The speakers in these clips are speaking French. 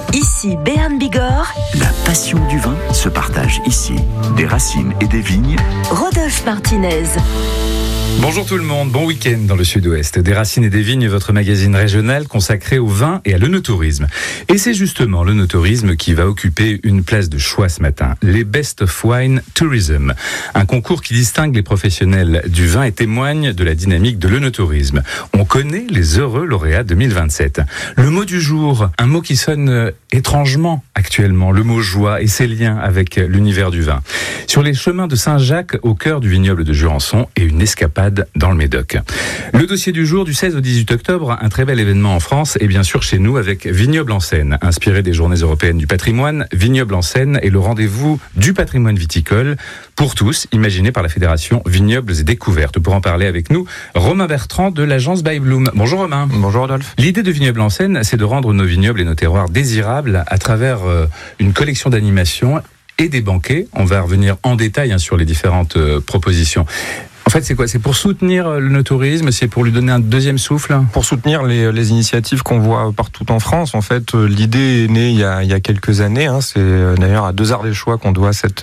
Ici Béarn Bigorre. La passion du vin se partage ici. Des racines et des vignes. Rodolphe Martinez. Bonjour tout le monde, bon week-end dans le sud-ouest. Des racines et des vignes, votre magazine régional consacré au vin et à l'œnotourisme. Et c'est justement l'œnotourisme qui va occuper une place de choix ce matin. Les Best of Wine Tourism. Un concours qui distingue les professionnels du vin et témoigne de la dynamique de l'œnotourisme. On connaît les heureux lauréats 2027. Le mot du jour, un mot qui sonne étrangement actuellement, le mot joie et ses liens avec l'univers du vin. Sur les chemins de Saint-Jacques, au cœur du vignoble de Jurançon, et une escapade dans le Médoc. Le dossier du jour, du 16 au 18 octobre, un très bel événement en France et bien sûr chez nous avec Vignoble en Seine. Inspiré des Journées européennes du patrimoine, Vignoble en Seine est le rendez-vous du patrimoine viticole pour tous, imaginé par la Fédération Vignobles et Découvertes. Pour en parler avec nous, Romain Bertrand de l'agence By Bloom. Bonjour Romain. Bonjour Rodolphe. L'idée de Vignoble en Seine, c'est de rendre nos vignobles et nos terroirs désirables à travers une collection d'animations et des banquets. On va revenir en détail sur les différentes propositions. En fait, c'est quoi ? C'est pour soutenir l'œnotourisme, c'est pour lui donner un deuxième souffle ? Pour soutenir les initiatives qu'on voit partout en France. En fait, l'idée est née il y a quelques années. C'est d'ailleurs à Deux Arts des Choix qu'on doit cette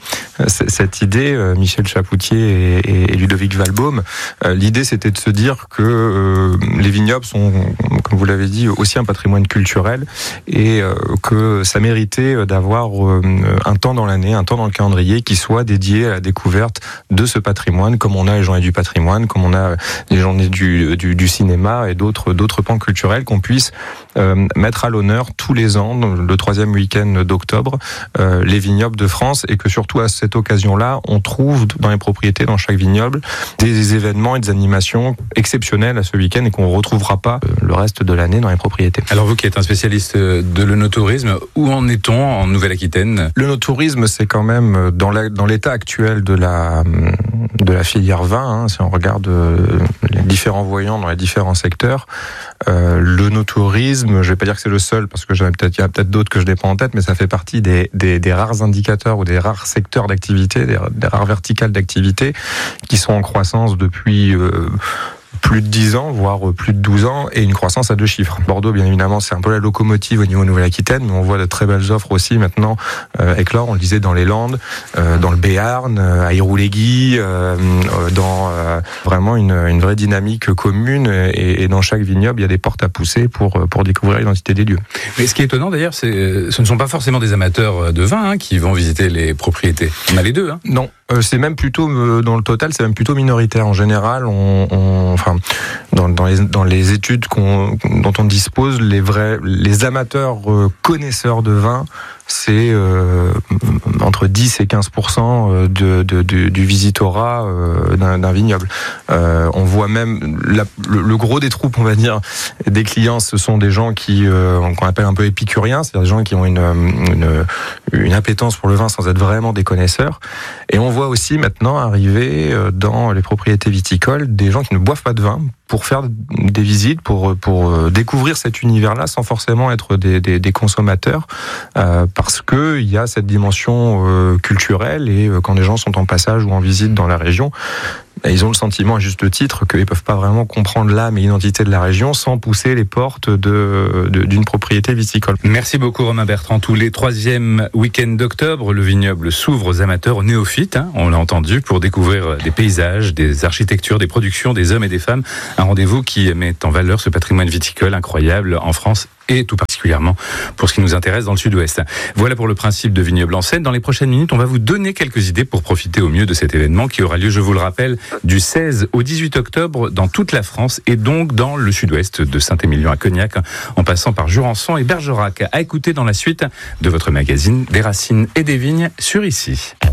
idée, Michel Chapoutier et Ludovic Valbaume. L'idée, c'était de se dire que les vignobles sont, comme vous l'avez dit, aussi un patrimoine culturel et que ça méritait d'avoir un temps dans l'année, un temps dans le calendrier qui soit dédié à la découverte de ce patrimoine, comme on a les journées du patrimoine, comme on a les journées du cinéma et d'autres pans culturels, qu'on puisse mettre à l'honneur tous les ans, le 3e week-end d'octobre, les vignobles de France, et que surtout à cette occasion-là, on trouve dans les propriétés, dans chaque vignoble, des événements et des animations exceptionnelles à ce week-end et qu'on ne retrouvera pas le reste de l'année dans les propriétés. Alors vous qui êtes un spécialiste de l'œnotourisme, où en est-on en Nouvelle-Aquitaine ? L'œnotourisme, c'est quand même dans l'état actuel de la filière vin, si on regarde les différents voyants dans les différents secteurs, l'œnotourisme, je vais pas dire que c'est le seul, parce que il y a peut-être d'autres que je n'ai pas en tête, mais ça fait partie des rares indicateurs ou des rares secteurs d'activité, des rares verticales d'activité qui sont en croissance depuis plus de 10 ans, voire plus de 12 ans, et une croissance à 2 chiffres. Bordeaux, bien évidemment, c'est un peu la locomotive au niveau Nouvelle-Aquitaine, mais on voit de très belles offres aussi maintenant éclore, on le disait, dans les Landes, dans le Béarn, à Irouléguy, dans vraiment une vraie dynamique commune, et dans chaque vignoble, il y a des portes à pousser pour découvrir l'identité des lieux. Mais ce qui est étonnant d'ailleurs, ce ne sont pas forcément des amateurs de vin qui vont visiter les propriétés. On a les deux. Non. C'est même plutôt, dans le total, c'est même plutôt minoritaire. En général, dans les études dont on dispose, les amateurs connaisseurs de vin, c'est entre 10 et 15% du visitorat d'un vignoble. On voit même le gros des troupes, on va dire, des clients, ce sont des gens qu'on appelle un peu épicuriens, c'est-à-dire des gens qui ont une appétence pour le vin sans être vraiment des connaisseurs. Et on voit aussi maintenant arriver dans les propriétés viticoles des gens qui ne boivent pas de vin pour faire des visites, pour découvrir cet univers-là sans forcément être des consommateurs, parce que il y a cette dimension culturelle, et quand les gens sont en passage ou en visite dans la région, ils ont le sentiment, à juste titre, qu'ils ne peuvent pas vraiment comprendre l'âme et l'identité de la région sans pousser les portes d'une propriété viticole. Merci beaucoup Romain Bertrand. Tous les 3e week-ends d'octobre, le vignoble s'ouvre aux amateurs, aux néophytes, on l'a entendu, pour découvrir des paysages, des architectures, des productions, des hommes et des femmes. Un rendez-vous qui met en valeur ce patrimoine viticole incroyable en France, et tout particulièrement pour ce qui nous intéresse dans le sud-ouest. Voilà pour le principe de Vignoble en Seine. Dans les prochaines minutes, on va vous donner quelques idées pour profiter au mieux de cet événement qui aura lieu, je vous le rappelle, du 16 au 18 octobre dans toute la France, et donc dans le sud-ouest, de Saint-Émilion à Cognac, en passant par Jurançon et Bergerac. À écouter dans la suite de votre magazine Des racines et des vignes sur Ici.